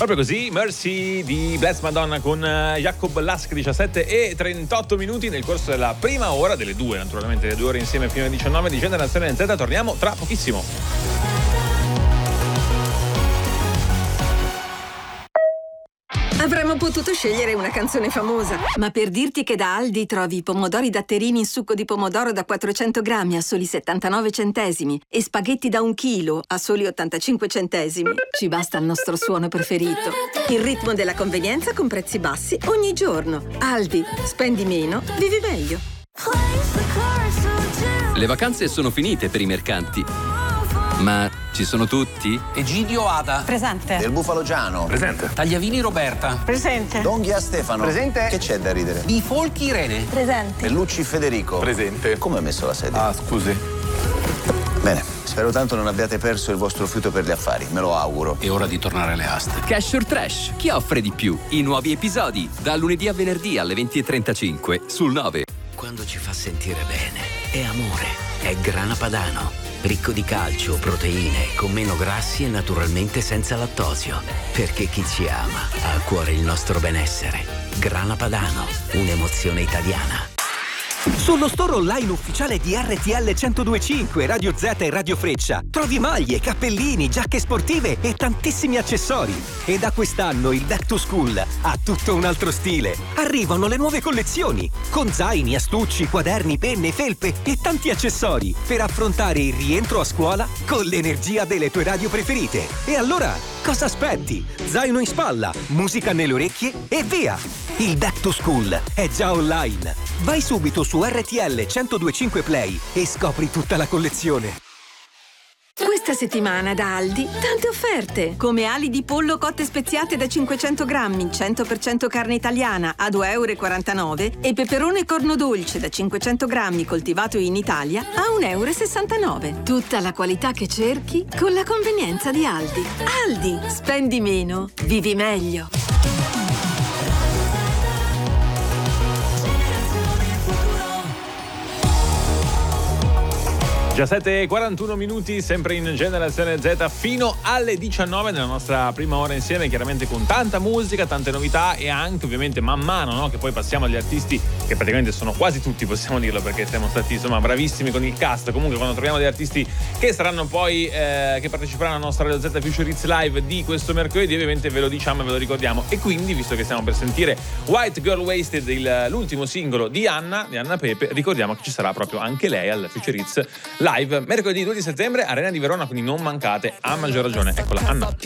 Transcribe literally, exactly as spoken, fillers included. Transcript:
Proprio così, Mercy di Bless Madonna con Jacob Lask, diciassette e trentotto minuti nel corso della prima ora, delle due naturalmente, le due ore insieme fino alle diciannove di Generazione Z. Torniamo tra pochissimo. Avremmo potuto scegliere una canzone famosa, ma per dirti che da Aldi trovi i pomodori datterini in succo di pomodoro da quattrocento grammi a soli settantanove centesimi e spaghetti da un chilo a soli ottantacinque centesimi, ci basta il nostro suono preferito. Il ritmo della convenienza con prezzi bassi ogni giorno. Aldi, spendi meno, vivi meglio. Le vacanze sono finite per i mercanti, ma ci sono tutti? Egidio Ada. Presente. Del Bufalo Giano. Presente. Tagliavini Roberta. Presente. Donghia Stefano. Presente. Che c'è da ridere? Bifolchi Irene. Presente. Bellucci Federico. Presente. Come hai messo la sedia? Ah, scusi. Bene, spero tanto non abbiate perso il vostro fiuto per gli affari, me lo auguro. È ora di tornare alle aste. Cash or Trash, chi offre di più? I nuovi episodi, da lunedì a venerdì alle venti e trentacinque sul nove. Quando ci fa sentire bene, è amore, è Grana Padano. Ricco di calcio, proteine, con meno grassi e naturalmente senza lattosio. Perché chi ci ama ha a cuore il nostro benessere. Grana Padano, un'emozione italiana. Sullo store online ufficiale di R T L centodue e cinque, Radio Z e Radio Freccia trovi maglie, cappellini, giacche sportive e tantissimi accessori. E da quest'anno il Back to School ha tutto un altro stile. Arrivano le nuove collezioni con zaini, astucci, quaderni, penne, felpe e tanti accessori per affrontare il rientro a scuola con l'energia delle tue radio preferite. E allora, cosa aspetti? Zaino in spalla, musica nelle orecchie e via! Il Back to School è già online. Vai subito su R T L centodue e cinque Play e scopri tutta la collezione. Questa settimana da Aldi, tante offerte, come ali di pollo cotte speziate da cinquecento grammi, cento per cento carne italiana a due e quarantanove euro e peperone corno dolce da cinquecento grammi coltivato in Italia a uno e sessantanove euro. Tutta la qualità che cerchi con la convenienza di Aldi. Aldi, spendi meno, vivi meglio. diciassette e quarantuno minuti, sempre in Generazione Z fino alle diciannove nella nostra prima ora insieme, chiaramente con tanta musica, tante novità e anche ovviamente man mano, no, che poi passiamo agli artisti che praticamente sono quasi tutti, possiamo dirlo, perché siamo stati insomma bravissimi con il cast. Comunque quando troviamo degli artisti che saranno poi eh, che parteciperanno alla nostra Radio Z Future Hits Live di questo mercoledì, ovviamente ve lo diciamo e ve lo ricordiamo. E quindi, visto che stiamo per sentire White Girl Wasted, il, l'ultimo singolo di Anna, di Anna Pepe, ricordiamo che ci sarà proprio anche lei al Future Hits Live mercoledì due di settembre, Arena di Verona, quindi non mancate, a maggior ragione. Eccola, Anna.